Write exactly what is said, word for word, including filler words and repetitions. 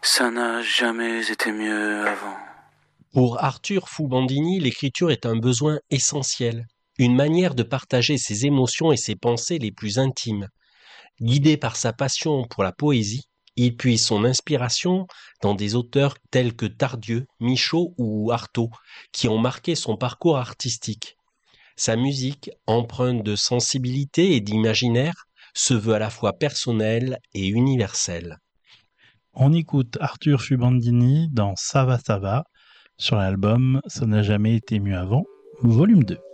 Ça n'a jamais été mieux avant. Pour Arthur Fubandini, l'écriture est un besoin essentiel, une manière de partager ses émotions et ses pensées les plus intimes. Guidé par sa passion pour la poésie, il puise son inspiration dans des auteurs tels que Tardieu, Michaud ou Artaud, qui ont marqué son parcours artistique. Sa musique, empreinte de sensibilité et d'imaginaire, se veut à la fois personnelle et universelle. On écoute Arthur Fubandini dans Ça va, ça va, sur l'album Ça n'a jamais été mieux avant, volume deux.